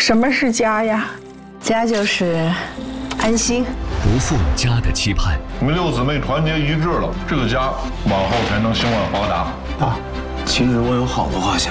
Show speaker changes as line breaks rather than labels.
什么是家呀？
家就是安心，
不负家的期盼。
你们六姊妹团结一致了，这个家往后才能兴旺发达。
爸，其实我有好多话想